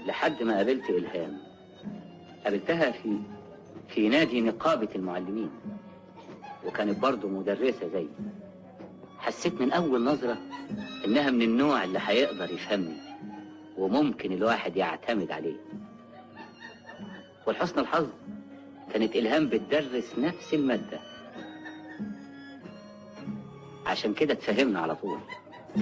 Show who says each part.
Speaker 1: لحد ما قابلت إلهام. قابلتها في نادي نقابة المعلمين، وكانت برضه مدرسة زيي. حسيت من أول نظرة إنها من النوع اللي هيقدر يفهمني وممكن الواحد يعتمد عليه. ولحسن الحظ كانت إلهام بتدرس نفس المادة، عشان كده اتفهمنا على طول.